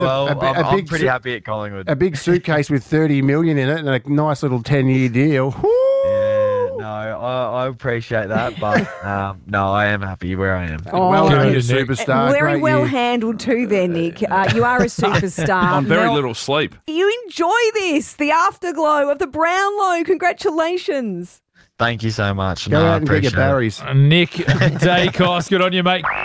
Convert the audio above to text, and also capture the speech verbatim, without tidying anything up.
Well, A bi- I'm, a I'm big pretty su- happy at Collingwood. A big suitcase with thirty million in it and a nice little ten-year deal. Yeah, no, I, I appreciate that, but um, no, I am happy where I am. Oh, Well done, you Good, Nick. superstar. Very Great well year. handled too there, Nick. Uh, you are a superstar. On very Mel, little sleep. You enjoy this, the afterglow of the Brownlow. Congratulations. Thank you so much. Go No, I out and get your appreciate it. Barrys. Nick Dacos, good on you, mate.